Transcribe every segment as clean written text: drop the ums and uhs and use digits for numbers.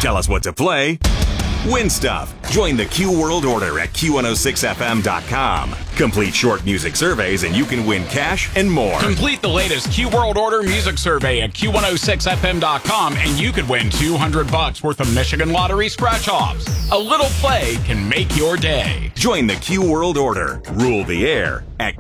Tell us what to play. Win stuff. Join the Q World Order at Q106FM.com. Complete short music surveys and you can win cash and more. Complete the latest Q World Order music survey at Q106FM.com and you could win $200 worth of Michigan Lottery scratch-offs. A little play can make your day. Join the Q World Order. Rule the air at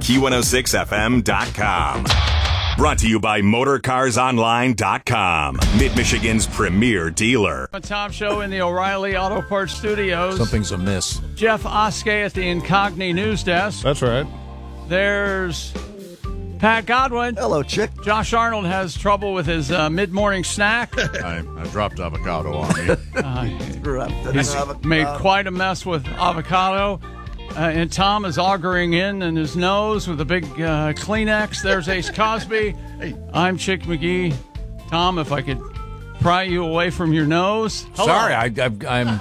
Q106FM.com. Brought to you by MotorCarsOnline.com, Mid-Michigan's premier dealer. A Tom Show in the O'Reilly Auto Parts Studios. Something's amiss. Jeff Oskey at the Incogni News Desk. That's right. There's Pat Godwin. Hello, chick. Josh Arnold has trouble with his mid-morning snack. I dropped avocado on me. He's made quite a mess with avocado. And Tom is augering in his nose with a big Kleenex. There's Ace Cosby. Hey. I'm Chick McGee. Tom, if I could pry you away from your nose. Hello. Sorry, I'm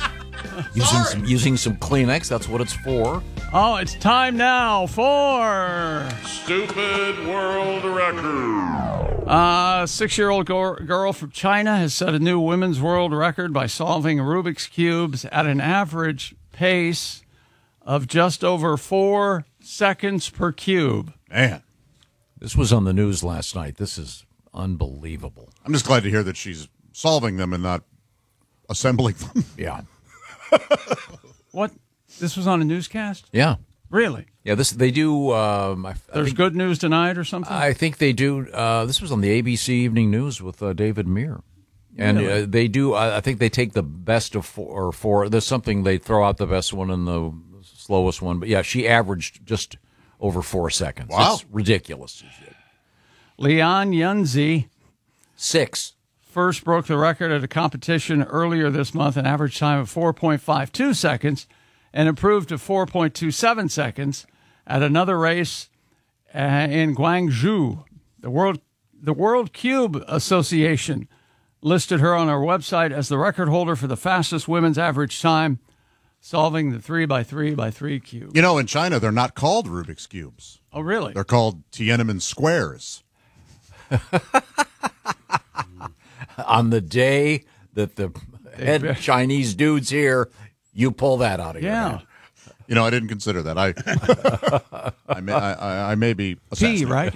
using some Kleenex. That's what it's for. Oh, it's time now for Stupid World Record. 6-year-old girl from China has set a new women's world record by solving Rubik's Cubes at an average pace of just over 4 seconds per cube. Man, this was on the news last night. This is unbelievable. I'm just glad to hear that she's solving them and not assembling them. Yeah. What? This was on a newscast? Yeah. Really? Yeah, they do. There's good news tonight or something? I think they do. This was on the ABC Evening News with David Muir. And Really? they do. I think they take the best of four. There's something they throw out the best one and the slowest one. But yeah, she averaged just over 4 seconds. Wow. It's ridiculous. Lian Yunzi 6. first broke the record at a competition earlier this month, an average time of 4.52 seconds, and improved to 4.27 seconds at another race in Guangzhou. The World Cube Association listed her on our website as the record holder for the fastest women's average time solving the 3x3x3 cube. You know, in China, they're not called Rubik's Cubes. Oh, really? They're called Tiananmen Squares. On the day that the head Chinese dude's here, you pull that out of your Yeah. head. You know, I didn't consider that. I may be P, assassinated. right?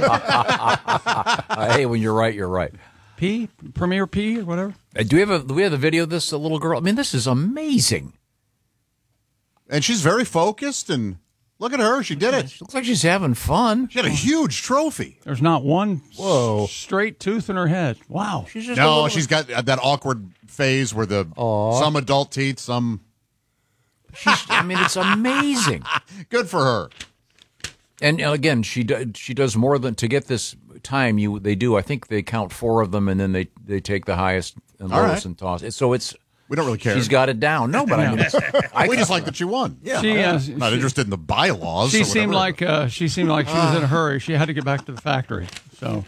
Hey, when you're right, you're right. P? Premier P or whatever? Do we have the video of this little girl? I mean, this is amazing. And she's very focused, and look at her. She did it. She looks like she's having fun. She had a huge trophy. There's not one straight tooth in her head. Wow. She's just No, she's got that awkward phase where some adult teeth, some... I mean, it's amazing. Good for her. And again, she does more than to get this time. I think they count 4 of them, and then they take the highest and All lowest right. and toss it. So it's We don't really care. she's got it down. No, but I mean, We just like that she won. Yeah. Not interested in the bylaws. She or seemed whatever. like she was in a hurry. She had to get back to the factory. So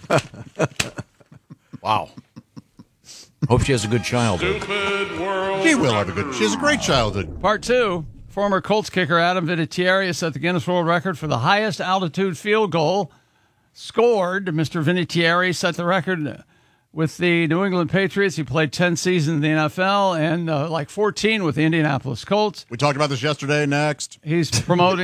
wow. Hope she has a good childhood. She will have a good... She has a great childhood. part 2, former Colts kicker Adam Vinatieri has set the Guinness World Record for the highest altitude field goal scored. Mr. Vinatieri set the record with the New England Patriots. He played 10 seasons in the NFL and 14 with the Indianapolis Colts. We talked about this yesterday. Next. He's promoting